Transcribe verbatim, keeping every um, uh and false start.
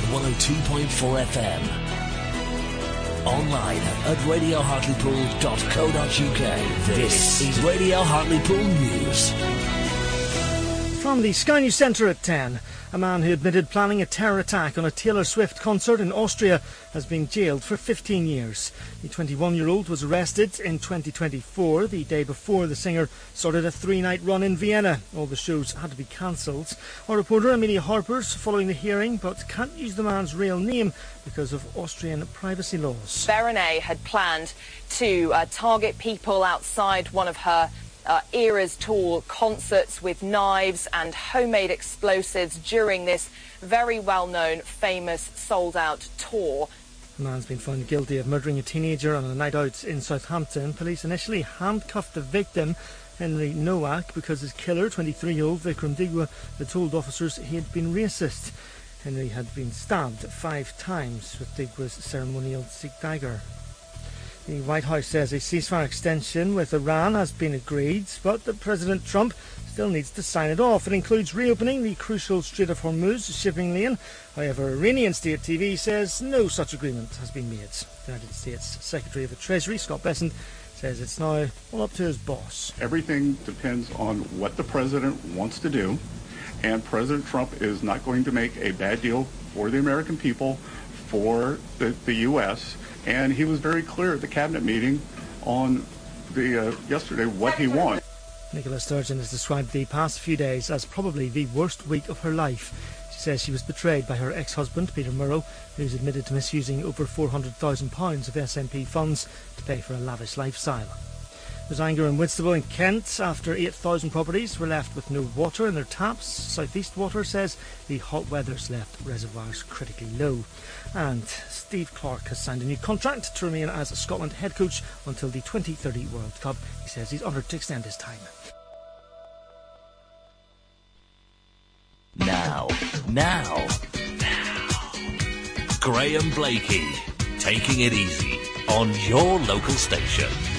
one oh two point four F M. Online at radio hartlepool dot co dot uk. This is Radio Hartlepool News. From the Sky News Centre at ten, a man who admitted planning a terror attack on a Taylor Swift concert in Austria has been jailed for fifteen years. The twenty-one-year-old was arrested in twenty twenty-four, the day before the singer started a three-night run in Vienna. All the shows had to be cancelled. Our reporter Amelia Harper's following the hearing, but can't use the man's real name because of Austrian privacy laws. Berene had planned to uh, target people outside one of her Uh, Eras Tour concerts with knives and homemade explosives during this very well-known, famous, sold-out tour. The man's been found guilty of murdering a teenager on a night out in Southampton. Police initially handcuffed the victim, Henry Nowak, because his killer, twenty-three-year-old Vikram Digwa, had told officers he had been racist. Henry had been stabbed five times with Digwa's ceremonial Sikh dagger. The White House says a ceasefire extension with Iran has been agreed, but that President Trump still needs to sign it off. It includes reopening the crucial Strait of Hormuz shipping lane. However, Iranian state T V says no such agreement has been made. The United States Secretary of the Treasury, Scott Bessent, says it's now all up to his boss. Everything depends on what the president wants to do, and President Trump is not going to make a bad deal for the American people, for the, the U S, and he was very clear at the cabinet meeting on the uh, yesterday what he wants. Nicola Sturgeon has described the past few days as probably the worst week of her life. She says she was betrayed by her ex-husband, Peter Murrow, who's admitted to misusing over four hundred thousand pounds of S N P funds to pay for a lavish lifestyle. There's anger in Whitstable in Kent after eight thousand properties were left with no water in their taps. South East Water says the hot weather's left reservoirs critically low. And Steve Clarke has signed a new contract to remain as Scotland head coach until the twenty thirty World Cup. He says he's honoured to extend his time. Now, now, now. Graham Blakey, taking it easy on your local station.